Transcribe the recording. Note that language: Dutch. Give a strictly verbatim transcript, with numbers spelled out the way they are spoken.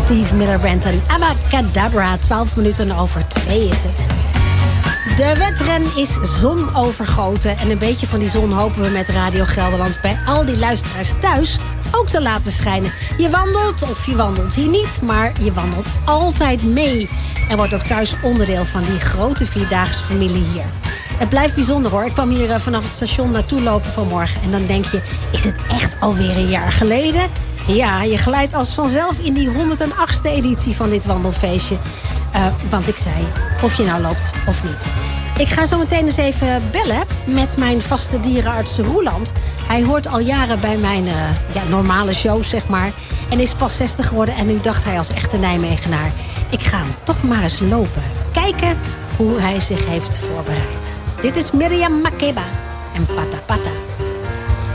Steve Miller Band en Abacadabra. twaalf minuten over twee is het. De wedren is zonovergoten. En een beetje van die zon hopen we met Radio Gelderland bij al die luisteraars thuis ook te laten schijnen. Je wandelt, of je wandelt hier niet, maar je wandelt altijd mee. En wordt ook thuis onderdeel van die grote vierdaagse familie hier. Het blijft bijzonder hoor. Ik kwam hier vanaf het station naartoe lopen vanmorgen. En dan denk je, is het echt alweer een jaar geleden? Ja, je glijdt als vanzelf in die honderdachtste editie van dit wandelfeestje. Uh, want ik zei, of je nou loopt of niet. Ik ga zo meteen eens even bellen met mijn vaste dierenarts Roeland. Hij hoort al jaren bij mijn uh, ja, normale shows, zeg maar. En is pas zestig geworden en nu dacht hij als echte Nijmegenaar, ik ga hem toch maar eens lopen. Kijken hoe hij zich heeft voorbereid. Dit is Miriam Makeba en Pata Pata.